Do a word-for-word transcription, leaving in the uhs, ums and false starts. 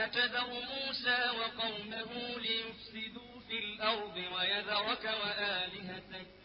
أتذر موسى وقومه ليفسدوا في الأرض ويذرك وآلهتك